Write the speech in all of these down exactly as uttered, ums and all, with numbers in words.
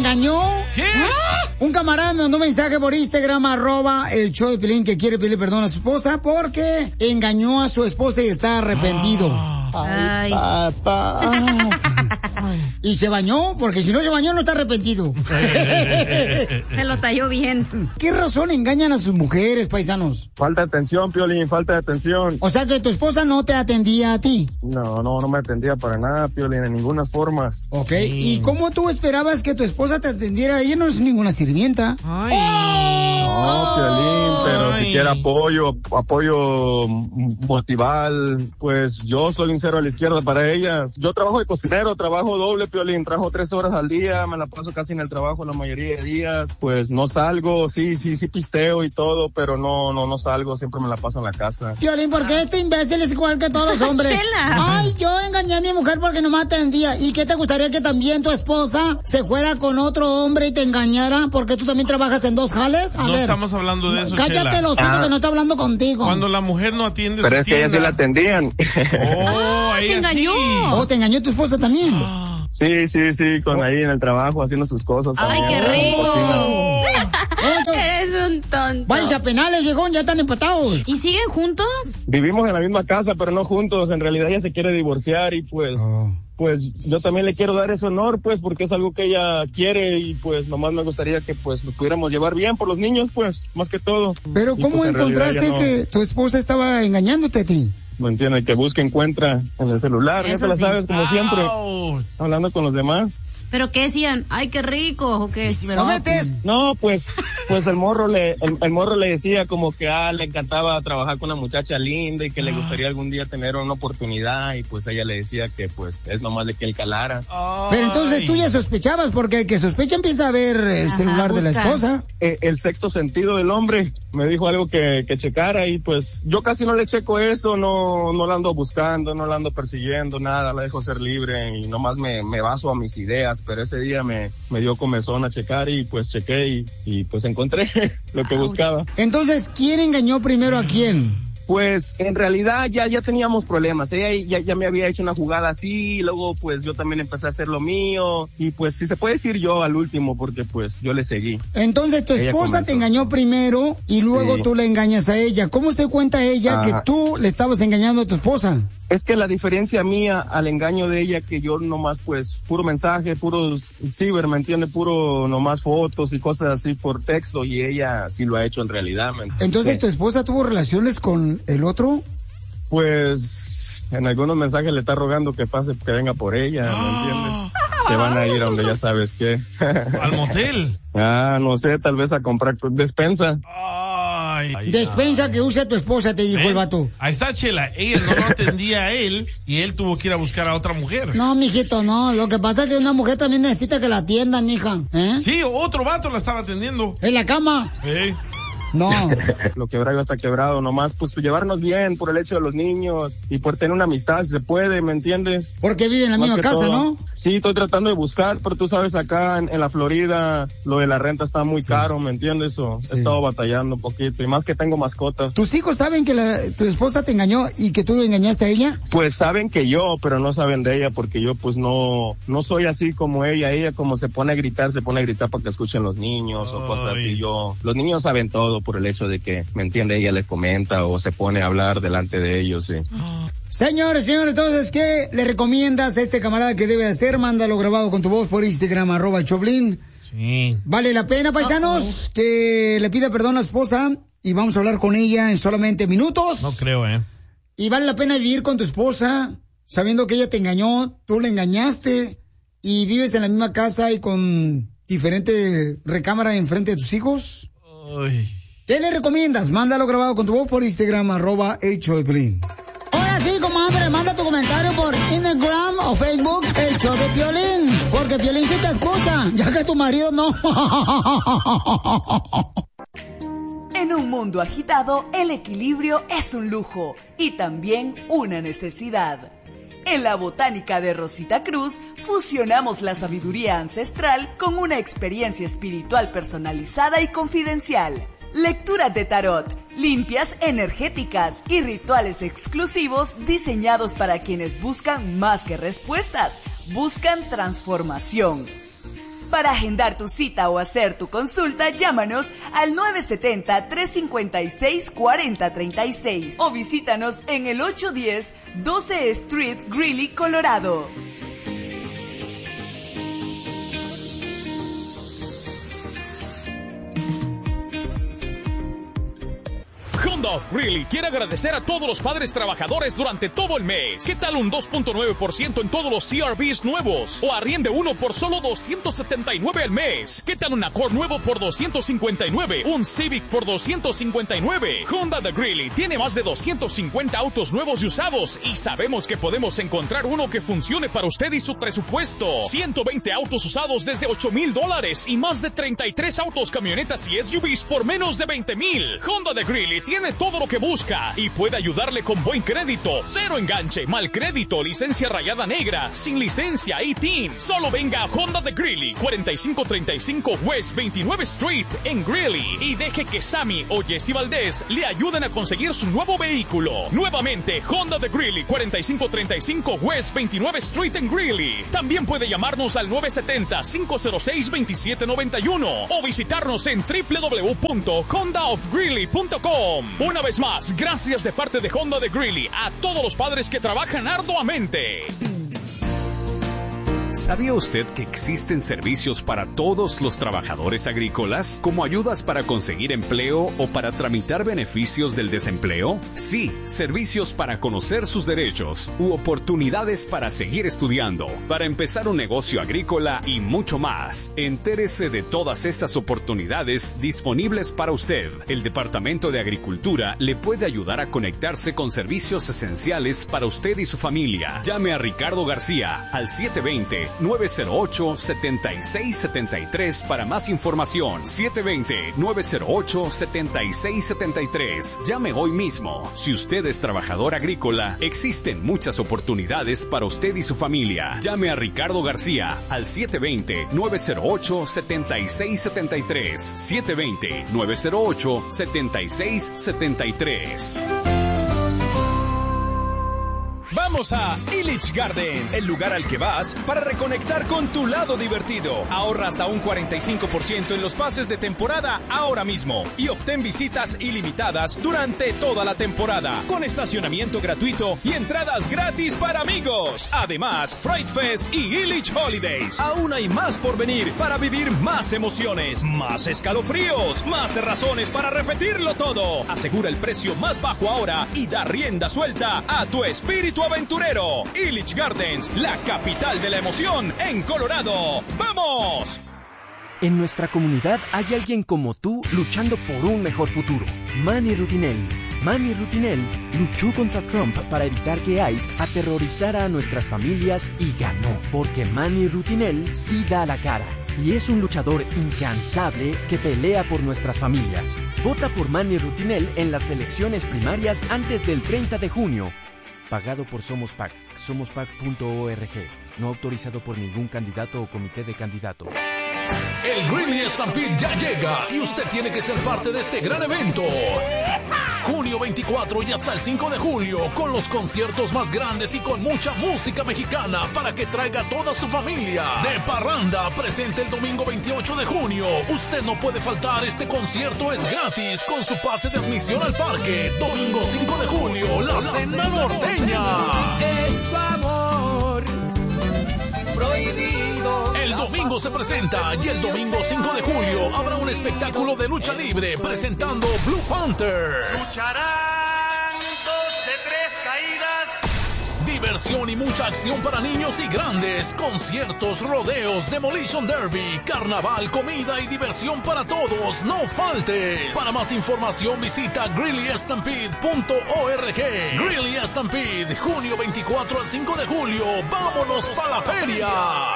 engañó? ¿Qué? ¿Ah? Un camarada me mandó un mensaje por Instagram, arroba el show de Piolín, que quiere pedirle perdón a su esposa porque engañó a su esposa y está arrepentido. Ay. Ay, papá. Y se bañó, porque si no se bañó no está arrepentido. Se lo talló bien. ¿Qué razón engañan a sus mujeres, paisanos? Falta de atención, Piolín, falta de atención. O sea que tu esposa no te atendía a ti. No, no, no me atendía para nada, Piolín, en ninguna forma. Ok, ¿y cómo tú esperabas que tu esposa te atendiera? Ella no es ninguna sirvienta. Ay. No, Piolín, pero Ay. si quiere apoyo, apoyo motival, pues yo soy un cero a la izquierda para ellas. Yo trabajo de cocinero, trabajo doble, Piolín, trabajo tres horas al día, me la paso casi en el trabajo la mayoría de días, pues no salgo, sí, sí, sí pisteo y todo, pero no, no, no salgo, siempre me la paso en la casa. Piolín, ¿por qué este imbécil es igual que todos los hombres? Chela. Ay, yo engañé a mi mujer porque no me atendía. ¿Y qué te gustaría que también tu esposa se fuera con otro hombre y te engañara porque tú también trabajas en dos jales? A No ver. estamos hablando de eso, Cállate Chela. los hijos Ah. que no está hablando contigo. Cuando la mujer no atiende Pero su es que ellas sí la tienda. atendían. Oh, Ah, te ella engañó. sí. Oh, te engañó tu esposa también. Sí, sí, sí, con ahí en el trabajo, haciendo sus cosas. Ay, también, qué en la cocina. rico. Eres un tonto. Váyanse a penales, viejón, ya están empatados. ¿Y siguen juntos? Vivimos en la misma casa, pero no juntos. En realidad ella se quiere divorciar y pues, Oh. pues yo también le quiero dar ese honor, pues, porque es algo que ella quiere y pues nomás me gustaría que pues nos pudiéramos llevar bien por los niños, pues, más que todo. Pero Y, ¿cómo pues, en realidad encontraste ella no- que tu esposa estaba engañándote a ti? ¿Me entiendes? Que busca, encuentra en el celular, ya Eso te la sí. sabes, como siempre, Ouch. hablando con los demás. ¿Pero qué decían? Ay, qué rico, ¿o qué? Si me lo metes. No, pues, pues el morro le, el, el morro le decía como que ah, le encantaba trabajar con una muchacha linda y que le gustaría algún día tener una oportunidad y pues ella le decía que pues es nomás de que él calara. Pero entonces tú ya sospechabas, porque el que sospecha empieza a ver el Ajá, celular de la busca. esposa. Eh, el sexto sentido del hombre me dijo algo que, que checara y pues yo casi no le checo eso, no, no la ando buscando, no la ando persiguiendo, nada, la dejo ser libre y nomás me, me baso a mis ideas, pero ese día me, me dio comezón a checar y pues chequé y, y pues encontré lo que buscaba. Entonces, ¿quién engañó primero a quién? Pues en realidad ya ya teníamos problemas, ella ya, ya me había hecho una jugada así, y luego pues yo también empecé a hacer lo mío y pues si se puede decir yo al último porque pues yo le seguí. Entonces tu Ella esposa comenzó. te engañó primero y luego Sí. tú le engañas a ella. ¿Cómo se cuenta ella que Ajá. tú le estabas engañando a tu esposa? Es que la diferencia mía al engaño de ella que yo nomás pues puro mensaje, puros ciber, ¿me entiende? Puro nomás fotos y cosas así por texto y ella sí lo ha hecho en realidad, ¿me entiende? Entonces tu esposa tuvo relaciones con el otro. Pues en algunos mensajes le está rogando que pase, que venga por ella, ¿me entiendes? Que van a ir a donde ya sabes qué. Al motel. Ah, no sé, tal vez a comprar despensa. Ay. Despensa que usa tu esposa, te dijo ¿Ven? el vato. Ahí está, Chela. Ella no lo atendía a él y él tuvo que ir a buscar a otra mujer. No, mijito, no. Lo que pasa es que una mujer también necesita que la atiendan, mija. ¿Eh? Sí, otro vato la estaba atendiendo. En la cama. ¿Eh? No. Lo quebrado está quebrado, nomás pues llevarnos bien por el hecho de los niños y por tener una amistad si se puede, ¿me entiendes? Porque vive en la Más misma que casa, todo. ¿no? Sí, estoy tratando de buscar, pero tú sabes, acá en, en la Florida lo de la renta está muy caro, ¿me entiendes? O Sí. he estado batallando un poquito y más que tengo mascotas. ¿Tus hijos saben que la- tu esposa te engañó y que tú engañaste a ella? Pues saben que yo, pero no saben de ella porque yo pues no no soy así como ella. Ella como se pone a gritar, se pone a gritar para que escuchen los niños o cosas Ay. así. Yo, los niños saben todo por el hecho de que, ¿me entiende? Ella les comenta o se pone a hablar delante de ellos, sí. Señores, señores, entonces, ¿qué le recomiendas a este camarada que debe hacer? Mándalo grabado con tu voz por Instagram, arroba el Choplin. Sí. ¿Vale la pena, paisanos, que le pida perdón a la esposa? Y vamos a hablar con ella en solamente minutos. No creo, ¿eh? Y vale la pena vivir con tu esposa, sabiendo que ella te engañó, tú la engañaste, y vives en la misma casa y con diferente recámara enfrente de tus hijos. Ay. ¿Qué le recomiendas? Mándalo grabado con tu voz por Instagram, arroba el show de Piolín. Ahora sí, comadre, manda tu comentario por Instagram o Facebook, el show de Piolín. Porque Piolín sí te escucha, ya que tu marido no. En un mundo agitado, el equilibrio es un lujo y también una necesidad. En la botánica de Rosita Cruz, fusionamos la sabiduría ancestral con una experiencia espiritual personalizada y confidencial. Lecturas de tarot, limpias energéticas y rituales exclusivos diseñados para quienes buscan más que respuestas, buscan transformación. Para agendar tu cita o hacer tu consulta, llámanos al nueve siete cero, tres cinco seis, cuatro cero tres seis o visítanos en el ochocientos diez doce Street, Greeley, Colorado. Honda of Greeley quiere agradecer a todos los padres trabajadores durante todo el mes. ¿Qué tal un dos punto nueve por ciento en todos los C R Vs nuevos? O arriende uno por solo doscientos setenta y nueve al mes. ¿Qué tal un Accord nuevo por doscientos cincuenta y nueve? Un Civic por doscientos cincuenta y nueve. Honda de Greeley tiene más de doscientos cincuenta autos nuevos y usados y sabemos que podemos encontrar uno que funcione para usted y su presupuesto. ciento veinte autos usados desde ocho mil dólares y más de treinta y tres autos, camionetas y S U Vs por menos de veinte mil. Honda de Greeley tiene todo lo que busca y puede ayudarle con buen crédito, cero enganche, mal crédito, licencia rayada negra, sin licencia y T I N. Solo venga a Honda de Greeley, cuarenta y cinco treinta y cinco West veintinueve Street en Greeley y deje que Sammy o Jesse Valdez le ayuden a conseguir su nuevo vehículo. Nuevamente, Honda de Greeley, cuarenta y cinco treinta y cinco West veintinueve Street en Greeley. También puede llamarnos al nueve siete cero, cinco cero seis, dos siete nueve uno o visitarnos en w w w punto honda of greeley punto com. Una vez más, gracias de parte de Honda de Greeley a todos los padres que trabajan arduamente. ¿Sabía usted que existen servicios para todos los trabajadores agrícolas, como ayudas para conseguir empleo o para tramitar beneficios del desempleo? Sí, servicios para conocer sus derechos u oportunidades para seguir estudiando, para empezar un negocio agrícola y mucho más. Entérese de todas estas oportunidades disponibles para usted. El Departamento de Agricultura le puede ayudar a conectarse con servicios esenciales para usted y su familia. Llame a Ricardo García al siete dos cero, nueve cero ocho, siete seis siete tres para más información. siete dos cero, nueve cero ocho, siete seis siete tres. Llame hoy mismo. Si usted es trabajador agrícola, existen muchas oportunidades para usted y su familia. Llame a Ricardo García al siete dos cero, nueve cero ocho, siete seis siete tres. siete dos cero, nueve cero ocho, siete seis siete tres. Vamos a Illich Gardens, el lugar al que vas para reconectar con tu lado divertido. Ahorra hasta un cuarenta y cinco por ciento en los pases de temporada ahora mismo y obtén visitas ilimitadas durante toda la temporada, con estacionamiento gratuito y entradas gratis para amigos. Además, Fright Fest y Illich Holidays. Aún hay más por venir para vivir más emociones, más escalofríos, más razones para repetirlo todo. Asegura el precio más bajo ahora y da rienda suelta a tu espíritu aventurero. Illich Gardens, la capital de la emoción en Colorado. ¡Vamos! En nuestra comunidad hay alguien como tú luchando por un mejor futuro. Manny Rutinel. Manny Rutinel luchó contra Trump para evitar que ICE aterrorizara a nuestras familias y ganó. Porque Manny Rutinel sí da la cara. Y es un luchador incansable que pelea por nuestras familias. Vota por Manny Rutinel en las elecciones primarias antes del treinta de junio. Pagado por Somos P A C, somos pac punto org. No autorizado por ningún candidato o comité de candidato. El Greeley Stampede ya llega y usted tiene que ser parte de este gran evento. Junio veinticuatro y hasta el cinco de julio, con los conciertos más grandes y con mucha música mexicana para que traiga a toda su familia. De Parranda, presente el domingo veintiocho de junio. Usted no puede faltar, este concierto es gratis con su pase de admisión al parque. Domingo cinco de julio, la Cena Norteña. Es tu amor prohibido. El domingo se presenta y el domingo cinco de julio habrá un espectáculo de lucha libre presentando Blue Panther. Lucharán dos de tres caídas. Diversión y mucha acción para niños y grandes. Conciertos, rodeos, Demolition Derby, carnaval, comida y diversión para todos. No faltes. Para más información visita greeley stampede punto org. Greeley Stampede, junio veinticuatro al cinco de julio. ¡Vámonos para la feria!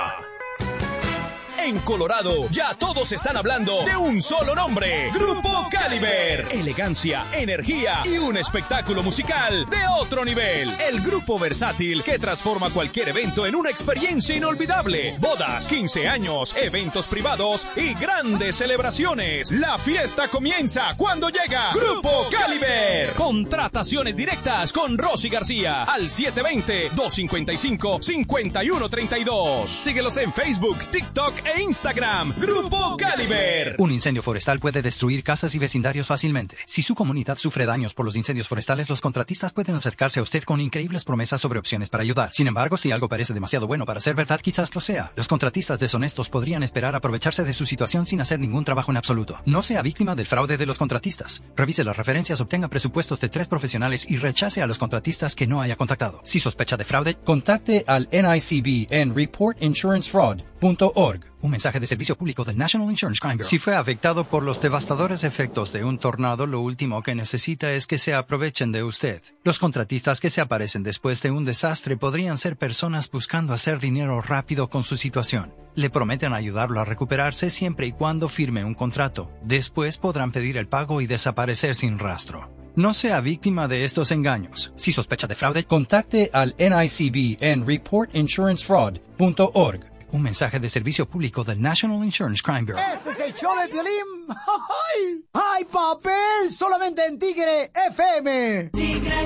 En Colorado, ya todos están hablando de un solo nombre: Grupo Caliber. Elegancia, energía y un espectáculo musical de otro nivel. El grupo versátil que transforma cualquier evento en una experiencia inolvidable. Bodas, quince años, eventos privados y grandes celebraciones. La fiesta comienza cuando llega Grupo Caliber. Contrataciones directas con Rosy García al siete dos cero, dos cinco cinco, cinco uno tres dos. Síguelos en Facebook, TikTok e e Instagram, Grupo Caliber. Un incendio forestal puede destruir casas y vecindarios fácilmente. Si su comunidad sufre daños por los incendios forestales, los contratistas pueden acercarse a usted con increíbles promesas sobre opciones para ayudar. Sin embargo, si algo parece demasiado bueno para ser verdad, quizás lo sea. Los contratistas deshonestos podrían esperar aprovecharse de su situación sin hacer ningún trabajo en absoluto. No sea víctima del fraude de los contratistas. Revise las referencias, obtenga presupuestos de tres profesionales y rechace a los contratistas que no haya contactado. Si sospecha de fraude, contacte al N I C B en report insurance fraud punto org. Un mensaje de servicio público del National Insurance Crime Bureau. Si fue afectado por los devastadores efectos de un tornado, lo último que necesita es que se aprovechen de usted. Los contratistas que se aparecen después de un desastre podrían ser personas buscando hacer dinero rápido con su situación. Le prometen ayudarlo a recuperarse siempre y cuando firme un contrato. Después podrán pedir el pago y desaparecer sin rastro. No sea víctima de estos engaños. Si sospecha de fraude, contacte al N I C B en report insurance fraud punto org. Un mensaje de servicio público del National Insurance Crime Bureau. Este es el show de Piolín. ¡Ay! ¡Ay, papel! Solamente en Tigre F M. Tigre